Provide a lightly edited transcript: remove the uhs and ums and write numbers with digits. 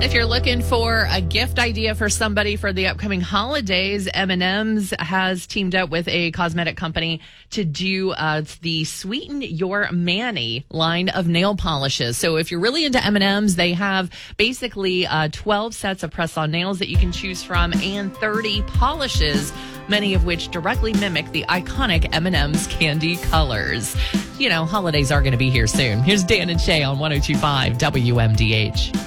If you're looking for a gift idea for somebody for the upcoming holidays, M&M's has teamed up with a cosmetic company to do the Sweeten Your Manny line of nail polishes. So if you're really into M&M's, they have basically 12 sets of press-on nails that you can choose from and 30 polishes, many of which directly mimic the iconic M&M's candy colors. You know, holidays are going to be here soon. Here's Dan and Shay on 102.5 WMDH.